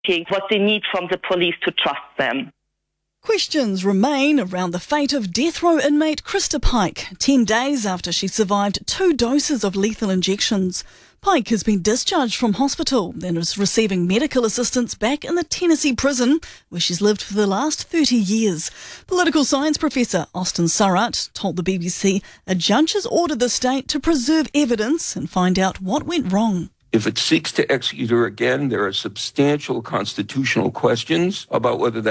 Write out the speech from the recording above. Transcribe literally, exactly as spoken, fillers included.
what they need from the police to trust them. Questions remain around the fate of death row inmate Krista Pike, ten days after she survived two doses of lethal injections. Pike has been discharged from hospital and is receiving medical assistance back in the Tennessee prison, where she's lived for the last thirty years. Political science professor Austin Surratt told the B B C a judge has ordered the state to preserve evidence and find out what went wrong. If it seeks to execute her again, there are substantial constitutional questions about whether that